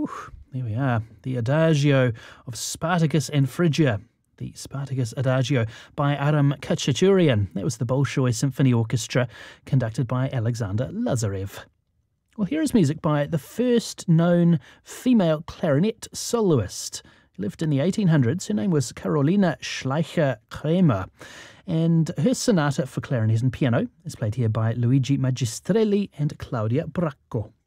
Ooh, there we are. The Adagio of Spartacus and Phrygia. The Spartacus Adagio by Aram Khachaturian. That was the Bolshoi Symphony Orchestra, conducted by Alexander Lazarev. Well, here is music by the first known female clarinet soloist. She lived in the 1800s. Her name was Carolina Schleicher-Kremer. And her sonata for clarinet and piano is played here by Luigi Magistrelli and Claudia Bracco.